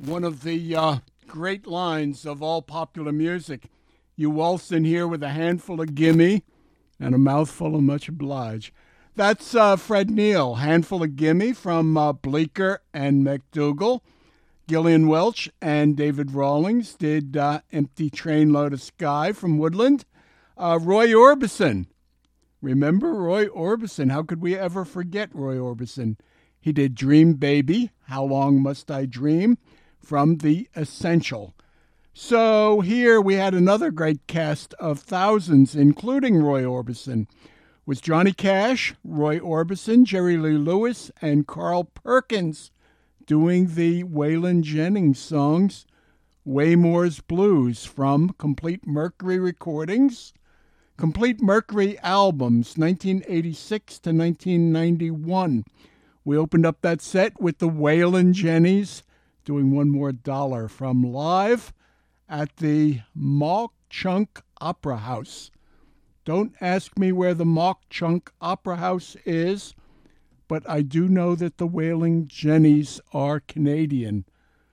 One of the great lines of all popular music. You waltz in here with a handful of gimme and a mouthful of much oblige. That's Fred Neil, Handful of Gimme from Bleecker and McDougall. Gillian Welch and David Rawlings did Empty Trainload of Sky from Woodland. Roy Orbison. Remember Roy Orbison? How could we ever forget Roy Orbison? He did Dream Baby, How Long Must I Dream, from The Essential. So here we had another great cast of thousands, including Roy Orbison. Was Johnny Cash, Roy Orbison, Jerry Lee Lewis, and Carl Perkins doing the Waylon Jennings songs Waymore's Blues from Complete Mercury Recordings. Complete Mercury albums, 1986 to 1991. We opened up that set with the Waylon Jennings doing One More Dollar from live at the Mauch Chunk Opera House. Don't ask me where the Mauch Chunk Opera House is, but I do know that the Waylon Jennings are Canadian.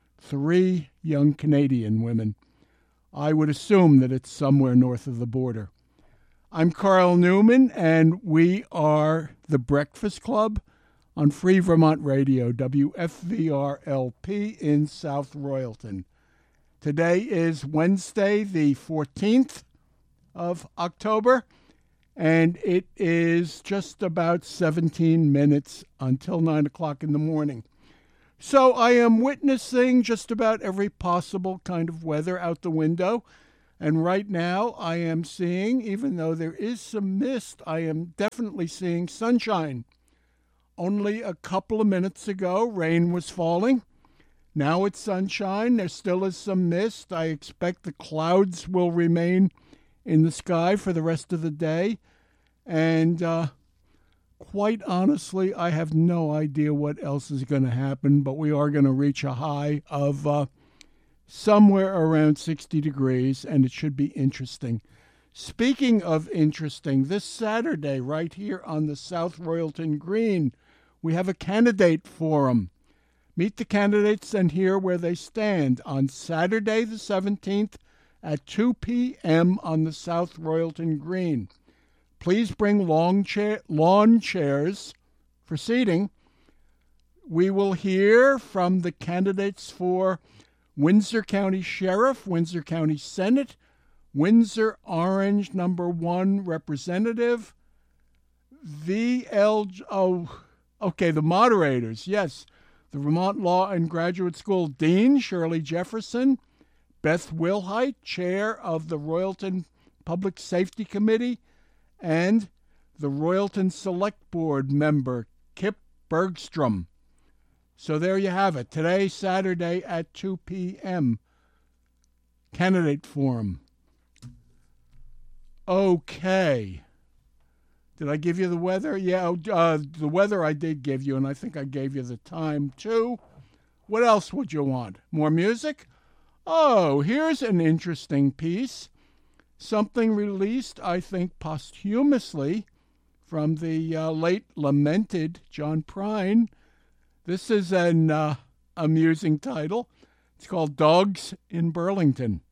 3 young Canadian women. I would assume that it's somewhere north of the border. I'm Carl Newman, and we are The Breakfast Club on Free Vermont Radio, WFVR-LP in South Royalton. Today is Wednesday, the 14th of October, and it is just about 17 minutes until 9 o'clock in the morning. So I am witnessing just about every possible kind of weather out the window. And right now I am seeing, even though there is some mist, I am definitely seeing sunshine. Only a couple of minutes ago, rain was falling. Now it's sunshine. There still is some mist. I expect the clouds will remain in the sky for the rest of the day. And quite honestly, I have no idea what else is going to happen, but we are going to reach a high of somewhere around 60 degrees, and it should be interesting. Speaking of interesting, this Saturday, right here on the South Royalton Green, we have a candidate forum. Meet the candidates and hear where they stand on Saturday the 17th at 2 p.m. on the South Royalton Green. Please bring lawn chairs for seating. We will hear from the candidates for Windsor County Sheriff, Windsor County Senate, Windsor Orange number 1 Representative, the moderators, yes. The Vermont Law and Graduate School Dean, Shirley Jefferson, Beth Wilhite, Chair of the Royalton Public Safety Committee, and the Royalton Select Board member, Kip Bergstrom. So there you have it. Today, Saturday at 2 p.m. Candidate Forum. Okay. Did I give you the weather? Yeah, the weather I did give you, and I think I gave you the time, too. What else would you want? More music? Oh, here's an interesting piece. Something released, I think, posthumously from the late lamented John Prine. This is an amusing title. It's called Dogs in Burlington.